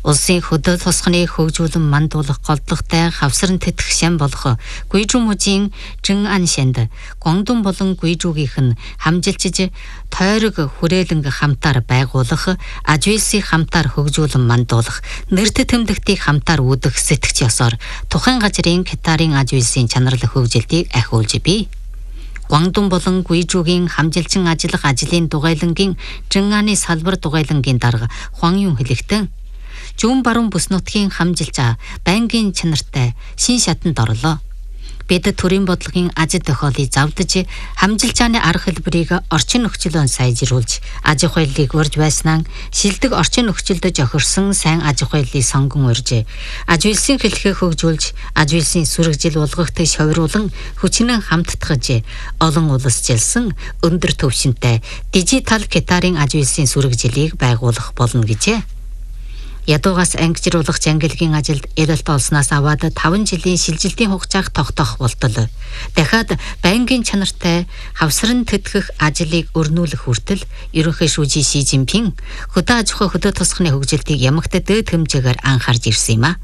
улсын хөдөө тосгоны хөгжүүлэн мандуулах голдлоготой хавсран тэтгэх шам болох Гуйжу мужийн Жин Ан шанд Гуандун болон Гуйжугийнх нь хамжилчиж тойрог хүрээлэнг хамтаар байгуулах, аж үйлсийг хамтаар хөгжүүлэн мандуулах, нэрт тэмдэгтийг хамтаар үүдэх сэтгэж ёсоор тухайн газрын Китарын аж үйлсийн чанарал хөгжилтийг ахиулж бий. Гуандун болон Гуйжугийн хамжилчин ажиллах ажлын дугайлангийн Жингааны салбар дугайлангийн дарга Хуан Юн хэлэхдээ Зүүн баруун бүс нутгийн хамжилчаа байнгын чанартай шин шатанд орлоо. Бид төрийн бодлогын аж тохиолыг завдаж хамжилчааны арга хэлбэрийг орчин нөхцөлөөр сайжруулж аж ахуйлыг урьж байснаа шилдэг орчин нөхцөлд жохирсон сайн аж ахуйлыг сонгон урьж аж үйлсийн хэлхээ хөгжүүлж аж үйлсийн сүрэгжил болгохт шовируулан хүчнэн хамттгаж олон улсжилсан өндөр түвшинтэй дижитал Китарын аж үйлсийн сүрэгжилийг байгуулах болно гэжээ. Ядуугаас ангижруулах ангилгийн ажилд эрэлт олсноос аваад 5 жилийн шилжилтийн хугацааг тогтоох болтол дахиад байнгын чанартай хавсран тэтгэх ажлыг өрнүүлэх хүртэл ерөнхий шүүжийн Ши Жинпин хөдөө аж ахуй хөдөө тосгоны хөгжилтийг ямагт дэд хэмжээгээр анхаарж ирсэн юм а.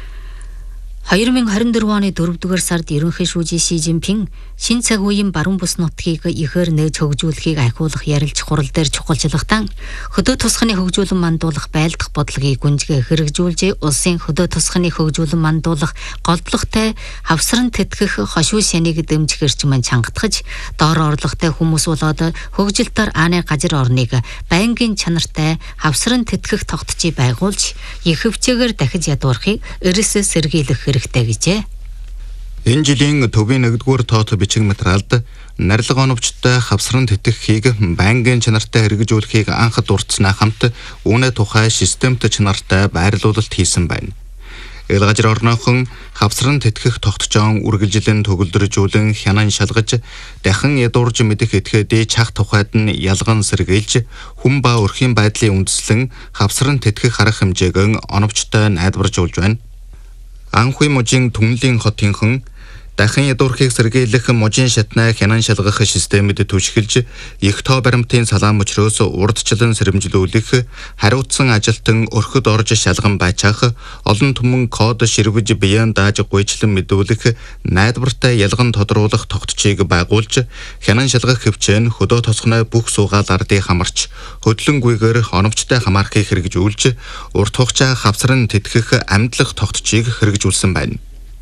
2024 оны 4-р сард ерөнхий шүүжийн Ши Жинпин шин цаг үеийн баруун бүс нутгийг ихээр нээж хөгжүүлэхийг ахиулах ярилж хурал дээр чухалчлахтан хөдөө тосгоны хөгжүүлэн мандуулах байлдах бодлогыг гүнзгий хэрэгжүүлж улсын хөдөө тосгоны хөгжүүлэн мандуулах голдлоготой хавсран тэтгэх хошуу шаныг дэмжих эрчим чангатгаж доор орлоготой хүмүүс болоод хөгжилтөөр ааны газар орныг байнгын чанартай хавсран тэтгэх тогтцыг байгуулж их хөвчөөр дахиж ядуурхыг эрс сэргийлэх хэрэгтэй гэжээ. Энэ жилийн төвийн 1-р тоот бичиг материалд нарилга оновчтой хавсран тэтгэхийг байнгын чанартай хэрэгжүүлэхийг анх дурдсанаа хамт үүнээ тухай системт чанартай байрлуулалт хийсэн байна. Ил газар орнохон хавсран тэтгэх тогтцоон үргэлжлэн төгөлдржүүлэн хянан шалгаж дахин ядуурж мэдэх этгээдээ чах тухайд нь ялган сэргийлж хүн ба өрхийн байдлын үндэслэн хавсран тэтгэх арга хэмжээг оновчтой найдваржуулж байна. Анхуй мужийн түнлийн хотынхан дахин ядуурхийг сэргийлэх мужийн шатнаа хянан шалгах системэд түшгэлж их тоо баримтын салаан мөчрөөс урдчлан сэрэмжлүүлэх хариуцсан ажилтан өрхөд орж шалган байчаах олон түмэн код ширвэж биеэн дааж гуйчлан мэдүүлэх найдвартай ялган тодруулах тогтцыг байгуулж хянан шалгах хөвчөн хөдөө тосгоны бүх суугаал ардыг хамарч хөдлөнгүйгээр оновчтой хамаархыг хэрэгжүүлж урт хугацаа хавсран тэтгэх амьдлах тогтцыг хэрэгжүүлсэн байна.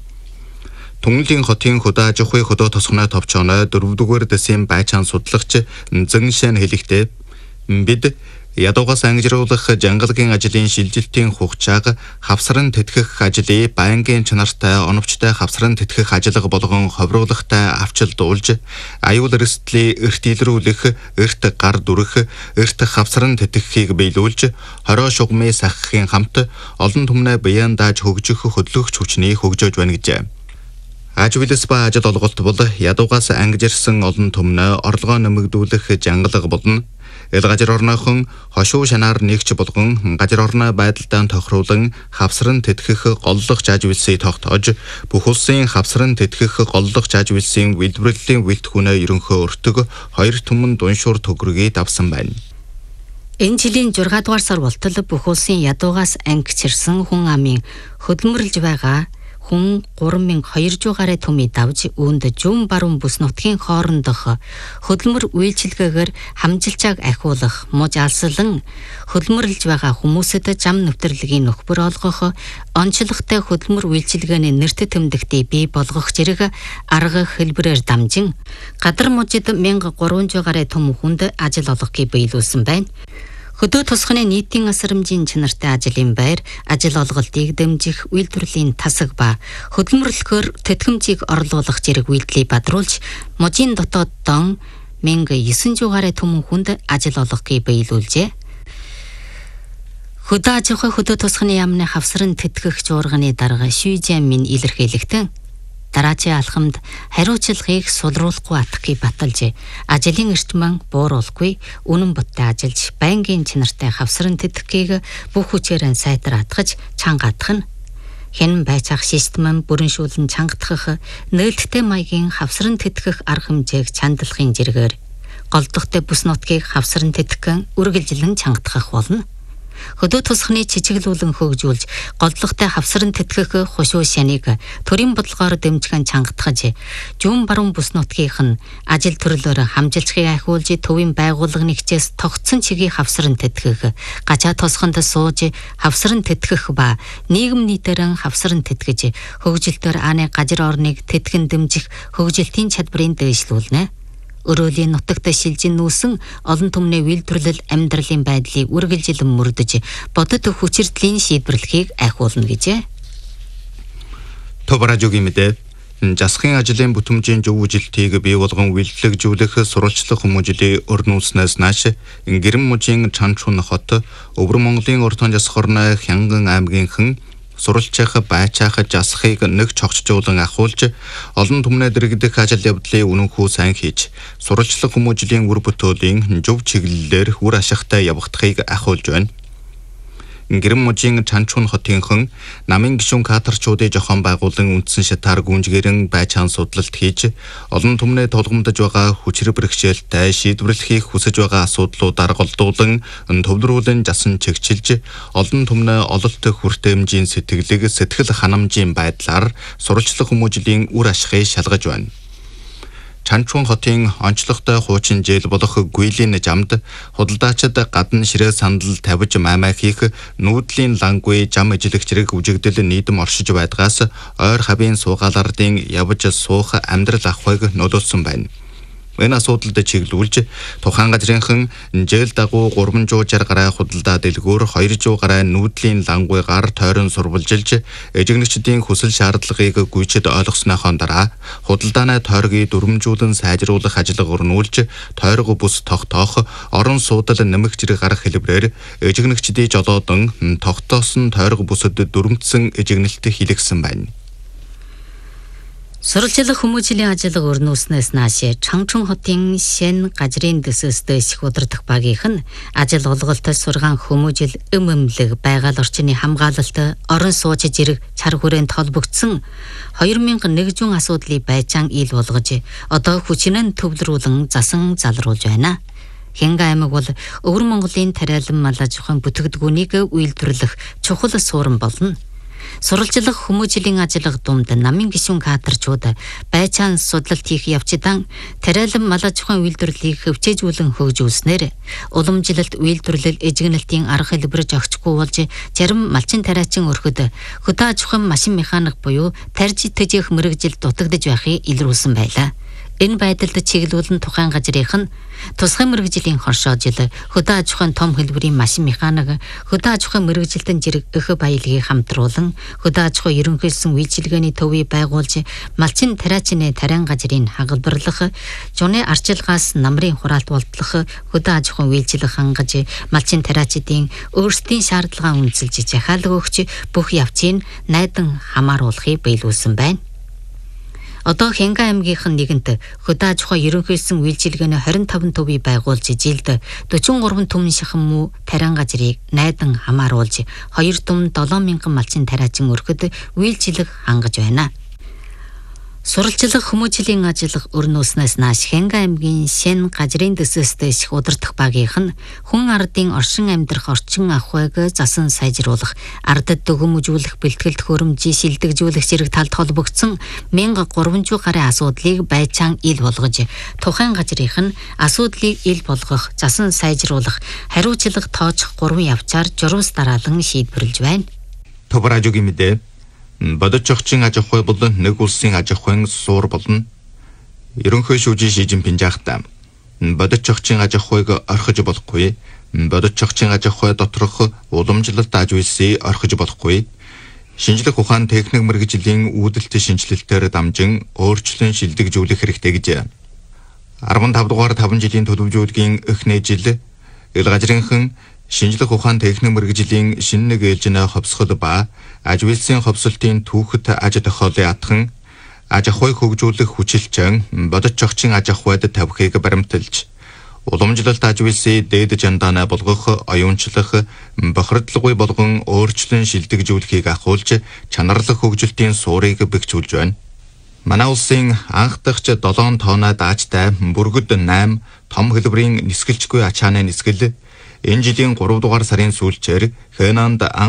Түнлийн хотын хөдөө аж ахуй хөдөө тосгоны товчооно 4-р дэсийн байчаан судалгач Зэншэн хэлэхдээ бид ядуугаас ангижруулах жангалгийн ажлын шилжилтийн хугацааг хавсран тэтгэх ажлыг байнгын чанартай оновчтой хавсран тэтгэх ажиллага болгон ховруулахтай авчилдуулж аюул эрсдлийг эрт илрүүлэх, эрт гар дүрэх, эрт хавсран тэтгэхийг биелүүлж хороо шугамыг сахихын хамт олон түмнээ биеэн дааж хөгжих хөдөлгөгч хүчнийг хөгжөөж байна гэжээ. Аж үйлс ба ажил олголт бол ядуугаас ангижирсан олон түмнээ орлогоо нэмэгдүүлэх жангалга болно. Ил газар орнохон хошуу шанаар нэгч болгон газар орны байдалтай тохируулан хавсран тэтгэх голлох аж үйлсийг тогтоож бүх улсын хавсран тэтгэх голлох аж үйлсийн үйлдвэрлэлийн вэлтгүүнээ ерөнхөө өртөг 2 түмэн дуншуур төгрөгийг давсан байна. Энэ жилийн 6-р сар болтол бүх улсын ядуугаас ангижирсан хүн амын хөдөлмөрлж байгаа хүн 3200 гаруй түмийг давж үүнд зүүн баруун бүс нутгийн хоорондох хөдөлмөр үйлчилгээгээр хамжилчааг ахиулах муж алслан хөдөлмөрлж байгаа хүмүүсэд зам нэвтрэлгийн нөхбөр олгох онцлогтой хөдөлмөр үйлчилгээний нэрт тэмдэгтийг бий болгох зэрэг арга хэлбэрээр дамжин гадар мужид 1300 гаруй түм хүнд ажил олгохыг биелүүлсэн байна. Хөдөө тосгоны нийтийн асрамжийн чанартай ажлын байр, ажил олголтыг дэмжих үйлдвэрлэлийн тасаг ба хөдөлмөрлөхөөр тэтгэмжийг орлуулах зэрэг үйлдэлийг бадруулж, мужийн дотоод дон 1900 гаруй түмэн хүнд ажил олгохыг биелүүлжээ. Хөдөө аж ахуй хөдөө тосгоны яамны хавсран тэтгэх жуурганы дарга Ши Жинпин илэрхийлэхдээ дараачийн алхамд хариуцлагыг сулруулахгүй атахыг баталж, ажлын эрчмэн бууруулахгүй, үнэн бодтой ажиллаж, байнгын чанартай хавсран тэтгэхийг бүх хүчээр сайтар атгаж, чангадах нь хэн байцаах систем бүрэншүүлэн чангадах, нээлттэй маягийн хавсран тэтгэх арга хэмжээг чандалахын зэрэгээр голдохтой бүс нутгийг хавсран тэтгэх үргэлжлэн чангадах болно. Хөдөө тусганы чичиглүүлэн хөгжүүлж, голдлоготой хавсран тэтгэх хушуу шаныг төрийн бодлогоор дэмжих чангатгаж, жуун баруун бүс нутгийнх нь ажил төрлөөр хамжилчгийг ахиулж төвийн байгууллага нэгчээс тогтсон чигийг хавсран тэтгэх, гачаа тосгонд сууж хавсран тэтгэх ба нийгэм нийтээрэн хавсран тэтгэж, хөгжилтөөр ааны гажир орныг тэтгэн дэмжих хөгжилтийн чадварыг дэвшлүүлнэ. Өрөөлийн нутагт шилжин нүүсэн олон түмний үйлдвэрлэл амьдралын байдлыг үргэлжилэн мөрдөж, бодит хүчирдлийн шийдвэрлэхийг ахиулна гэжээ. Товаражуугийн мэдээ засгийн ажлын бүтэмжийн зөв үжилтийг бий болгон үйлчлэгжүүлэх сурвалжлах хүмүүжлийн өр нүүснээс нааш Гэрэн мужийн Чанчун хот, Өвөр Монголын урт jasхорны Хянган аймгийнхан суралцах байцаах жасахыг нэг цогцжуулан ахуулж олон түмнээ дэрэгдэх ажил явдлын үнэнхүү сайн хийж суралцлах хүмүүжлийн үр бүтээлийн зөв чиглэлээр үр ашигтай явагдахыг ахуулж байна. Гэрэн мужийн Чанчун хотынхан намын гишүүн кадрчуудын жохон байгуулан үндсэн шатаар гүнжгэрэн байцаан судлалт хийж олон түмнээ тулгамдж байгаа хүчрэг бэрхшээлтэй шийдвэрлэхийг хүсэж байгаа асуудлуудаар голдуулан төвлөрүүлэн жасан чигчилж олон түмнээ ололт хүртээмжийн сэтгэлийг сэтгэл ханамжийн байдлаар сурвалжлах хүмүүжлийн үр ашигыг шалгаж байна. Чанчун хотын онцлогтой хуучин жээл болох Гүйлийн жамд худалдаачид гадна ширээ сандал тавьж маймаа хийх нүүдлийн лангуй жам ижилэгчрэг үжигдэл нийтэм оршиж байдгаас ойр хавийн суугаалардын явж суух амьдрал ахуйг нөлөөлсөн байна. Энэ асуудалд чиглүүлж тухайн газрынхан жээл дагуу 360 гаруй худалдаа дэлгүүр 200 гаруй нүүдлийн лангуйгаар тойрон сурвалжилж эжигнэгчдийн хүсэл шаардлагыг гүйцэд ойлгосныхон дараа худалдааны тойргийг дүрмжүүлэн сайжруулах ажиллагаа өрнүүлж тойрог бүс тогтоох орон суудлал нэмэх зэрэг гарах хэлбэрээр эжигнэгчдийн жолоодон тогтоосон тойрог бүсэд дүрмдсэн эжигнэлт хилэгсэн байна. Сурвалжлах хүмүүжлийн ажиллагаа өрнүүлснээс нааш Чанчун хотын Шэн газрын дэсэс дэш удирдах багийнх нь ажил олголт сургаан хүмүүжил эмэмлэг байгаль орчны хамгаалалт орон сууж зэрэг чар хүрээнд холбогдсон 2100 асуудлыг байцаан ил болгож одоо хүчнэн төвлөрүүлэн засан залруулж байна. Хянга аймаг бол Өвөр Монголын тариалан мал аж ахуйн бүтээгдэхүүнийг үйлдвэрлэх чухал суурин болно. Сурвалжлах хүмүүжлийн ажиллагаа дунд намын гишүүн кадрчууд байцаан судлалт хийх явцдаа тариалан мал аж ахуйн үйлдвэрлэлийг хөвчөөжүүлэн хөгжүүлснээр уламжлалт үйлдвэрлэл эжигнэлтийн арга хэлбэр зохицгүй болж зарим малчин тариачин өрхөд хөдөө аж ахуйн машин механик буюу тарж төжих мэрэгжил дутагдж байхыг илрүүлсэн байлаа. Энэ байдалд чиглүүлэн тухайн газрынх нь тусгай мэрэгжлийн хоршоожил хөдөө аж ахуйн том хэлбэрийн машин механик хөдөө аж ахуйн мэрэгжилтэн зэрэг их баялагийг хамтруулан хөдөө аж ахуй ерөнхийлсөн үйлчилгээний төвийг байгуулж малчин тариачны тариан газрыг хагалбарлах жуны арчилгаас намрын хураалт болтлох хөдөө аж ахуйн үйлчилгээ хангаж малчин тариачдын өөрсдийн шаардлагаа үнэлж захиалга өгч бүх явцыг найдан хамааруулахыг биелүүлсэн байна. Одоо Хянга аймгийнх нь нэгэнт хөдөө аж ахуй ерөнхийлсөн үйлчилгээний 25 төвийг байгуулж жилд 43 түмэн шахам муу тариан газрыг найдан хамааруулж 2 түмэн 7000 малчин тариачин өрхөд үйлчилэг хангаж байна. Сурвалжлах хүмүүжлийн ажиллагаа өрнүүлснээс нааш Хянга аймгийн Шэн газрын дэсэс дэш удирдах багийнх нь хүн ардын оршин амьдрах орчин ахуйг засан сайжруулах, ардад дүгнэмжүүлэх бэлтгэл төхөөрөмжийг шилдэгжүүлэх зэрэг талд холбогдсон 1300 гаруй асуудлыг байцаан ил болгож, тухайн газрынх нь асуудлыг ил болгох, засан сайжруулах, хариуцлага тооцох 3 явцаар журус дараалан шийдвэрлэж байна. Товаражуугийн мэдээ бодит зохицын аж ахуй бол нэг улсын аж ахуйн суур болно. Ерөнхий шүүжийн Ши Жинпин жаахтаа бодит зохицын аж ахуйг орхиж болохгүй. Бодит зохицын аж ахуй доторх уламжлалт аж үйлсийг орхиж болохгүй. Шинжлэх ухаан техник мэргэжлийн үүдэлт шинжилэлтээр дамжин өөрчлөн шилдэгжүүлэх хэрэгтэй гэж 15 дугаар 5 жилийн төлөвлөгөөгийн эхний жил ил газрынхан шинжлэх ухаан техник мэргэжлийн шинэ нэг ээлжинэ ховсгол ба аж үйлсийн ховсолтын түүхэд аж тохиолын атхан аж ахуйг хөгжүүлэх хүчилчэн бодит зохицын аж ахуйд тавихыг баримталж уламжлалт аж үйлсийн дээд жандаанаа болгох, оюунчлах, бохирдлагүй болгон өөрчлөн шилдэгжүүлэхийг ахуулж чанарлах хөгжилтийн суурийг бэхжүүлж байна. Манай улсын анх дахь 7 тонна даачтай бүргэд 8 том хэлбэрийн нисгэлжгүй ачааны нисгэл Энэ жилийн 3 дугаар сарын сүүлчээр Хэнанд